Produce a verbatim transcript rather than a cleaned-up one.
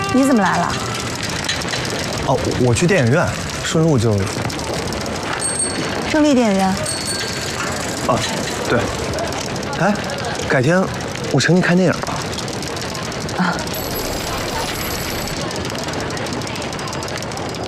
你怎么来了？ 哦，我去电影院，顺路就。 胜利电影院。 啊，对。哎，改天我请你看电影吧。 啊。